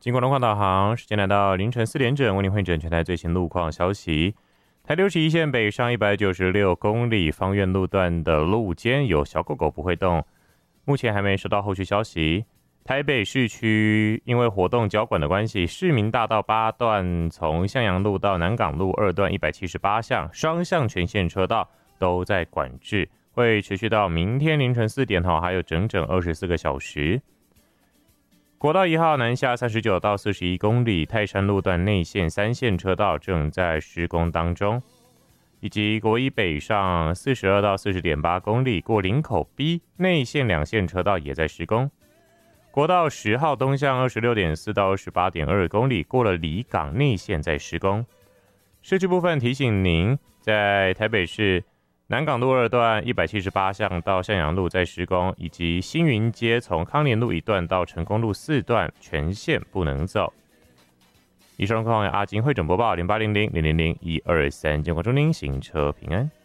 经过龙广导航，时间来到凌晨4点整，为您汇整全台最新路况消息。台61线北上196公里芳苑路段的路肩有小狗狗不会动，目前还没收到后续消息。台北市区因为活动交管的关系，市民大道8段从向阳路到南港路2段178项双向全线车道都在管制，会持续到明天凌晨4点，还有整整24个小时。国道1号南下39到41公里，泰山路段内线3线车道正在施工当中，以及国一北上42到40.8公里，过林口 B 内线2线车道也在施工。国道10号东向26.4到28.2公里，过了里港内线在施工。设置部分提醒您，在台北市南港路2段178项到向阳路在施工，以及新云街从康联路1段到成功路4段全线不能走。以上状况由阿金汇整播报，0800-000-123，监管中您行车平安。